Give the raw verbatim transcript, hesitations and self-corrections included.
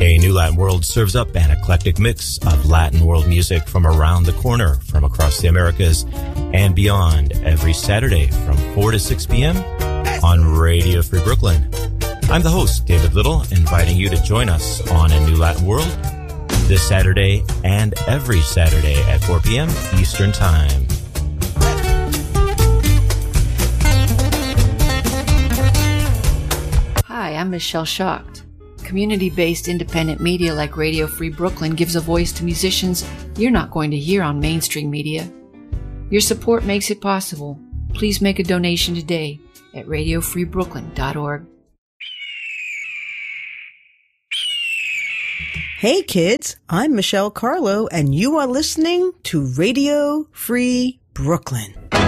A New Latin World serves up an eclectic mix of Latin world music from around the corner, from across the Americas and beyond, every Saturday from four to six p.m. on Radio Free Brooklyn. I'm the host, David Little, inviting you to join us on A New Latin World this Saturday and every Saturday at four p.m. Eastern Time. Hi, I'm Michelle Schacht. Community-based independent media like Radio Free Brooklyn gives a voice to musicians you're not going to hear on mainstream media. Your support makes it possible. Please make a donation today at radio free brooklyn dot org. Hey kids, I'm Michelle Carlo and you are listening to Radio Free Brooklyn.